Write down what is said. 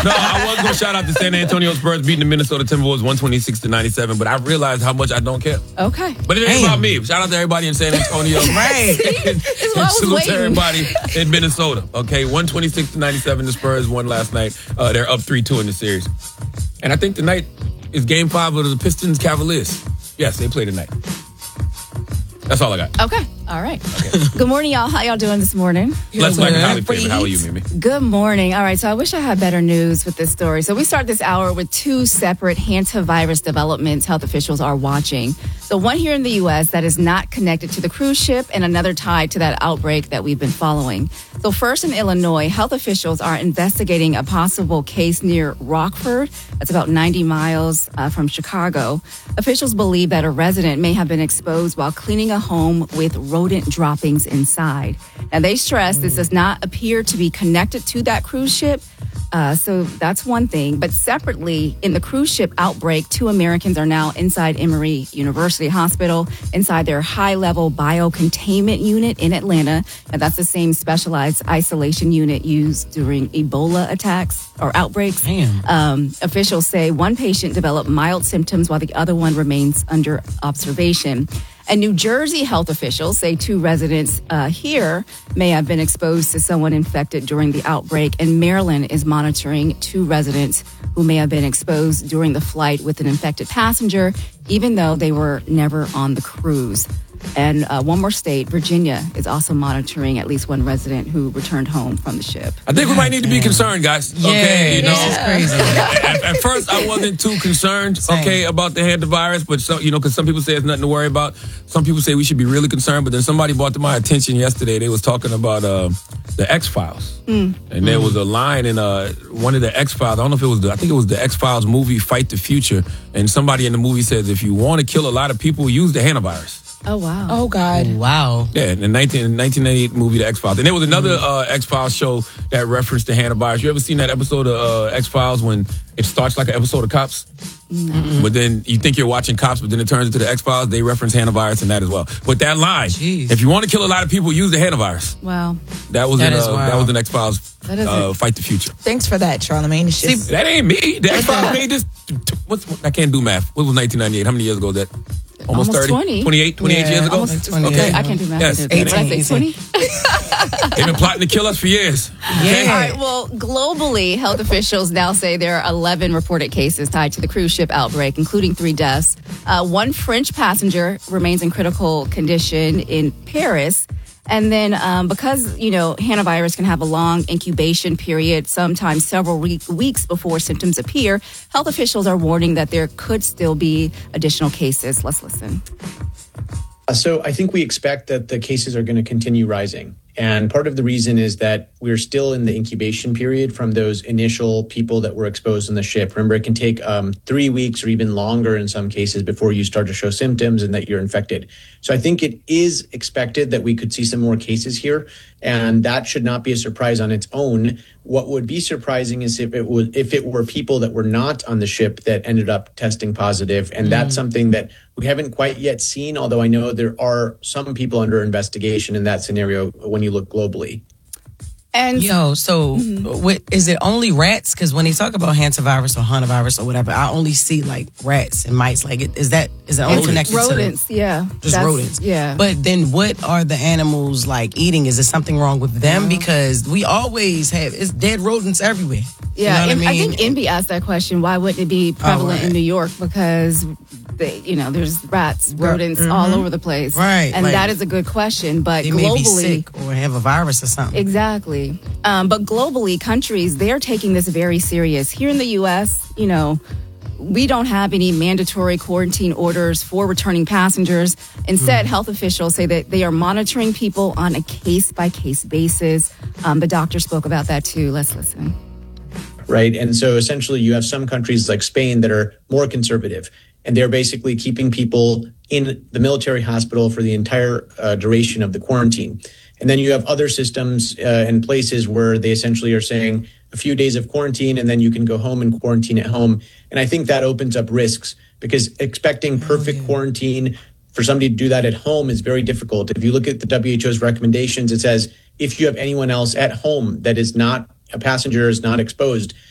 No, I was going to shout out the San Antonio Spurs beating the Minnesota Timberwolves 126-97, but I realized how much I don't care. Okay. But it ain't about me. Shout out to everybody in San Antonio. Right. Salute to everybody in Minnesota. Okay, 126-97, the Spurs won last night. They're up 3-2 in the series. And I think tonight is Game 5 of the Pistons-Cavaliers. Yes, they play tonight. That's all I got. Okay. All right. Okay. Good morning, y'all. How y'all doing this morning? Let's like a Holly favorite. How are you, Mimi? Good morning. All right. So I wish I had better news with this story. So we start this hour with two separate hantavirus developments health officials are watching. So one here in the U.S. that is not connected to the cruise ship and another tied to that outbreak that we've been following. So first in Illinois, health officials are investigating a possible case near Rockford. That's about 90 miles from Chicago. Officials believe that a resident may have been exposed while cleaning a home with rodent droppings inside. Now, they stress this does not appear to be connected to that cruise ship. So that's one thing. But separately, in the cruise ship outbreak, 2 Americans are now inside Emory University Hospital, inside their high-level biocontainment unit in Atlanta. And that's the same specialized isolation unit used during Ebola attacks or outbreaks. Officials say one patient developed mild symptoms while the other one remains under observation. And New Jersey health officials say 2 residents here may have been exposed to someone infected during the outbreak. And Maryland is monitoring 2 residents who may have been exposed during the flight with an infected passenger, even though they were never on the cruise. And one more state, Virginia, is also monitoring at least 1 resident who returned home from the ship. I think we might need to be concerned, guys. Yeah, okay, you know, this is crazy. At first, I wasn't too concerned, okay, about the hantavirus, but so, you know, because some people say it's nothing to worry about. Some people say we should be really concerned, but then somebody brought to my attention yesterday. They was talking about the X-Files, and there was a line in one of the X-Files. I don't know if it was I think it was the X-Files movie, Fight the Future, and somebody in the movie says if you want to kill a lot of people, use the hantavirus. Oh, wow. Oh, God. Wow. Yeah, in the 1998 movie, The X-Files. And there was another X-Files show that referenced the hantavirus. You ever seen that episode of X-Files when it starts like an episode of Cops? Mm-hmm. But then you think you're watching Cops, but then it turns into the X-Files. They reference hantavirus in that as well. But that line, if you want to kill a lot of people, use the hantavirce. Wow. That was an X-Files Fight the Future. Thanks for that, Charlamagne. See, that ain't me. The X-Files made this. I can't do math. What was 1998? How many years ago was that? Almost 30? 20. 28 years ago? Okay, I can't do math. Yes. Did I say 20? They've been plotting to kill us for years. Yeah. All right, well, globally, health officials now say there are 11 reported cases tied to the cruise ship outbreak, including 3 deaths. 1 French passenger remains in critical condition in Paris. And then because, you know, hantavirus can have a long incubation period, sometimes several weeks before symptoms appear, health officials are warning that there could still be additional cases. Let's listen. So I think we expect that the cases are going to continue rising. And part of the reason is that we're still in the incubation period from those initial people that were exposed on the ship. Remember, it can take 3 weeks or even longer in some cases before you start to show symptoms and that you're infected. So I think it is expected that we could see some more cases here, and that should not be a surprise on its own. What would be surprising is if it were people that were not on the ship that ended up testing positive, and that's something that we haven't quite yet seen, although I know there are some people under investigation in that scenario when you look globally. And is it only rats? Because when they talk about hantavirus or hantavirus or whatever, I only see like rats and mice. Like, is it only connected rodents? To just rodents? Yeah. But then, what are the animals like eating? Is there something wrong with them? Because we always have dead rodents everywhere. Yeah, you know what I mean? I think Envy asked that question. Why wouldn't it be prevalent in New York? Because there's rats, rodents all over the place. Right. And that is a good question. But they globally, may be sick or have a virus or something. Exactly. But globally, countries, they're taking this very serious. Here in the U.S., we don't have any mandatory quarantine orders for returning passengers. Instead, health officials say that they are monitoring people on a case-by-case basis. The doctor spoke about that, too. Let's listen. Right. And so essentially you have some countries like Spain that are more conservative, and they're basically keeping people in the military hospital for the entire duration of the quarantine. And then you have other systems and places where they essentially are saying a few days of quarantine and then you can go home and quarantine at home. And I think that opens up risks because expecting perfect quarantine for somebody to do that at home is very difficult. If you look at the WHO's recommendations, it says if you have anyone else at home that is not a passenger, is not exposed,